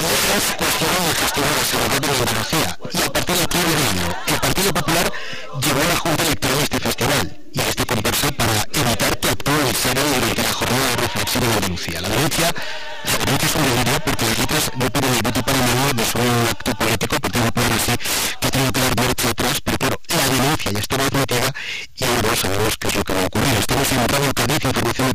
Otros cuestionan la gestión de la seguridad en Andalucía y a partir del 15 de año el Partido Popular llevó a la Junta Electoral a este festival y a este concurso para evitar que actúe en serio durante la jornada de reflexión en Andalucía. La denuncia es un delirio porque las letras no piden ningún tipo de manual de un acto político, porque no pueden decir que ha tenido que dar marcha atrás, pero claro, la denuncia ya está más metida y ahora no sabemos qué es lo que va a ocurrir. Estamos en Radio Cádiz, información